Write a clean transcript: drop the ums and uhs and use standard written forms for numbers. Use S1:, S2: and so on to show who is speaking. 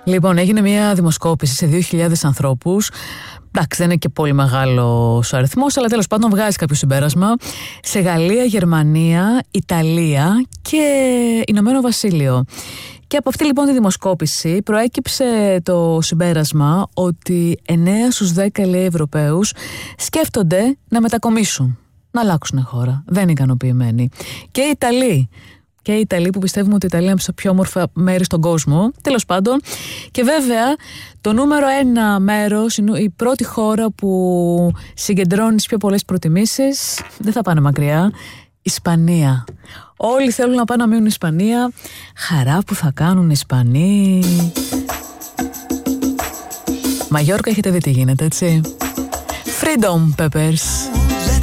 S1: Λοιπόν, έγινε μια δημοσκόπηση σε 2.000 ανθρώπους. Εντάξει, δεν είναι και πολύ μεγάλος ο αριθμός, αλλά τέλος πάντων βγάζει κάποιο συμπέρασμα. Σε Γαλλία, Γερμανία, Ιταλία και Ηνωμένο Βασίλειο. Και από αυτή λοιπόν τη δημοσκόπηση προέκυψε το συμπέρασμα ότι 9 στους 10 λέει Ευρωπαίους σκέφτονται να μετακομίσουν, να αλλάξουν χώρα. Δεν είναι ικανοποιημένοι. Και οι Ιταλοί. Και οι Ιταλοί που πιστεύουμε ότι η Ιταλία είναι από τα πιο όμορφα μέρη στον κόσμο. Τέλος πάντων. Και βέβαια το νούμερο 1 μέρος, η πρώτη χώρα που συγκεντρώνει τις πιο πολλές προτιμήσεις, δεν θα πάνε μακριά, Ισπανία. Όλοι θέλουν να πάνε να μείνουν Ισπανία. Χαρά που θα κάνουν οι Ισπανοί. Μαγιόρκα έχετε δει τι γίνεται, έτσι. Freedom Peppers.